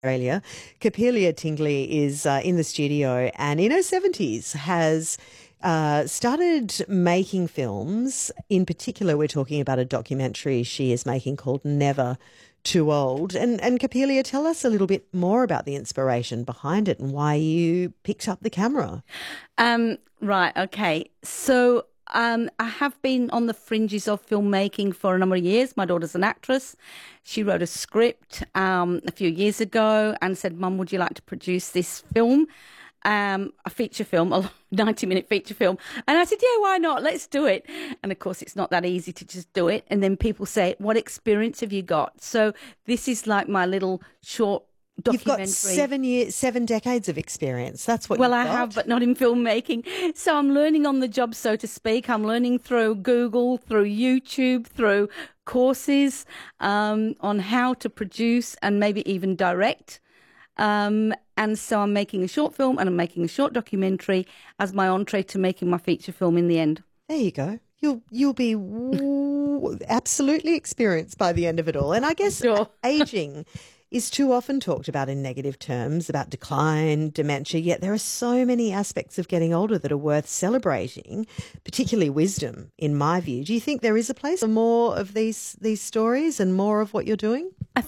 Australia. Capelia Tingley is in the studio and in her 70s has started making films. In particular, we're talking about a documentary she is making called Never Too Old. And Capelia, tell us a little bit more about the inspiration behind it and why you picked up the camera. Right, okay. So I have been on the fringes of filmmaking for a number of years. My daughter's an actress. She wrote a script a few years ago and said, "Mum, would you like to produce this film?" A feature film, a 90-minute feature film. And I said, "Yeah, why not? Let's do it." And of course, it's not that easy to just do it. And then people say, "What experience have you got?" So this is like my little short documentary. You've got 7 decades of experience. That's what Well, you've I got. have, but not in filmmaking. So I'm learning on the job, so to speak. I'm learning through Google, through YouTube, through courses on how to produce and maybe even direct. And so I'm making a short film and I'm making a short documentary as my entree to making my feature film in the end. There you go. You'll be absolutely experienced by the end of it all. And I guess Sure. aging is too often talked about in negative terms, about decline, dementia, yet there are so many aspects of getting older that are worth celebrating, particularly wisdom, in my view. Do you think there is a place for more of these stories and more of what you're doing?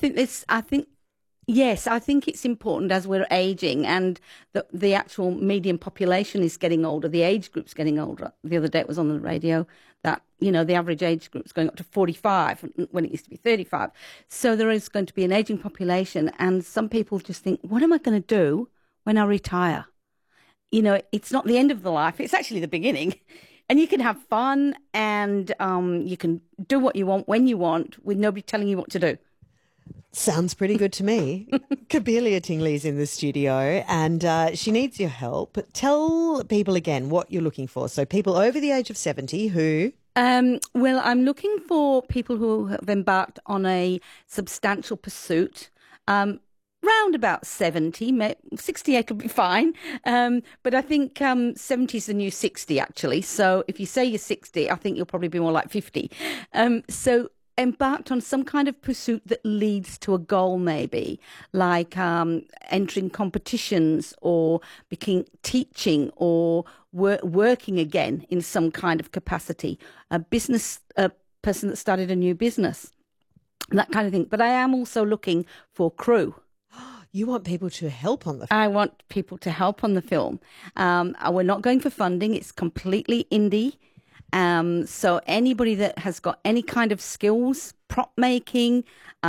Yes, I think it's important as we're aging and the actual median population is getting older, the age group's getting older. The other day it was on the radio that, the average age group's going up to 45 when it used to be 35. So there is going to be an aging population and some people just think, what am I going to do when I retire? It's not the end of the life, it's actually the beginning. And you can have fun and you can do what you want when you want with nobody telling you what to do. Sounds pretty good to me. Capelia Tingley's in the studio and she needs your help. Tell people again what you're looking for. So people over the age of 70 who... Well, I'm looking for people who have embarked on a substantial pursuit. Round about 70, 68 could be fine. But I think 70 is the new 60, actually. So if you say you're 60, I think you'll probably be more like 50. So embarked on some kind of pursuit that leads to a goal, maybe like entering competitions or teaching or working again in some kind of capacity, a person that started a new business, that kind of thing. But I am also looking for crew. You want people to help on the film? I want people to help on the film. We're not going for funding. It's completely indie. So anybody that has got any kind of skills, prop making,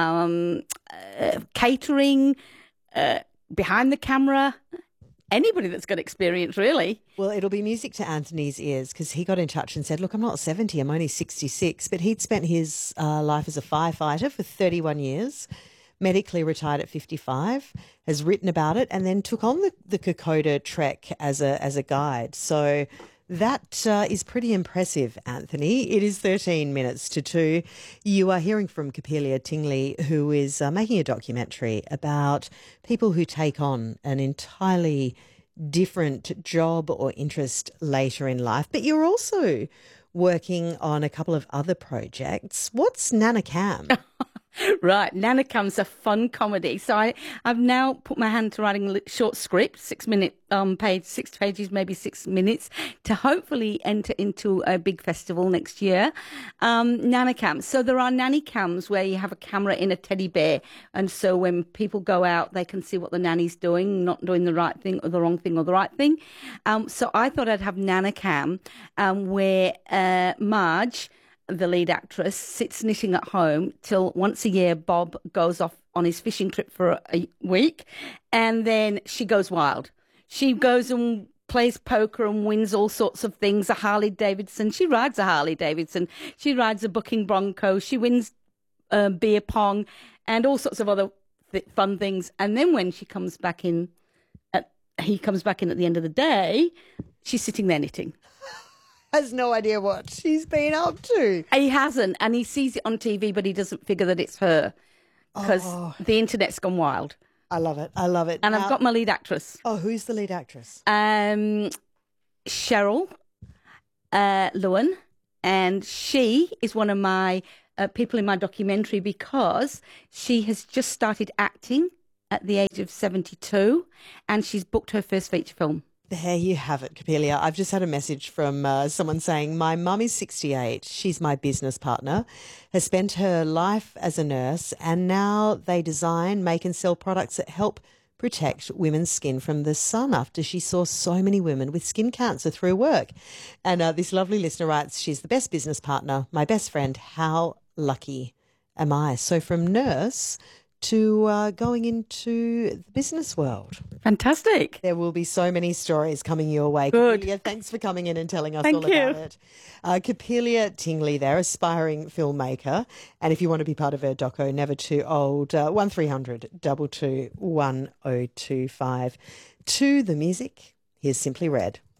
catering, behind the camera, anybody that's got experience, really. Well, it'll be music to Anthony's ears because he got in touch and said, look, I'm not 70, I'm only 66, but he'd spent his life as a firefighter for 31 years, medically retired at 55, has written about it and then took on the Kokoda trek as a guide. So that is pretty impressive, Anthony. It is 13 minutes to 2. You are hearing from Capelia Tingley, who is making a documentary about people who take on an entirely different job or interest later in life. But you're also working on a couple of other projects. What's Nana Cam? Right, Nana Cam's a fun comedy. So I've now put my hand to writing a short script, 6-minute page, 6 pages, maybe 6 minutes, to hopefully enter into a big festival next year. Nana Cam. So there are nanny cams where you have a camera in a teddy bear, and so when people go out, they can see what the nanny's doing, not doing the right thing or the wrong thing or the right thing. So I thought I'd have Nana Cam, where Marge, the lead actress, sits knitting at home till once a year Bob goes off on his fishing trip for a week and then she goes wild. She goes and plays poker and wins all sorts of things, a Harley Davidson. She rides a Harley Davidson. She rides a bucking bronco. She wins beer pong and all sorts of other fun things. And then when he comes back in at the end of the day, she's sitting there knitting. Has no idea what she's been up to. He hasn't, and he sees it on TV, but he doesn't figure that it's her because the internet's gone wild. I love it. I love it. And I've got my lead actress. Oh, who's the lead actress? Cheryl Lewin, and she is one of my people in my documentary because she has just started acting at the age of 72, and she's booked her first feature film. There you have it, Capelia. I've just had a message from someone saying, my mum is 68. She's my business partner, has spent her life as a nurse, and now they design, make and sell products that help protect women's skin from the sun after she saw so many women with skin cancer through work. And this lovely listener writes, she's the best business partner, my best friend. How lucky am I? So from nurse to going into the business world. Fantastic. There will be so many stories coming your way. Good. Capelia, thanks for coming in and telling us Thank all you. about it. Capelia Tingley there, aspiring filmmaker. And if you want to be part of her doco, Never Too Old, 1300 221 1025. To the music, here's Simply Red.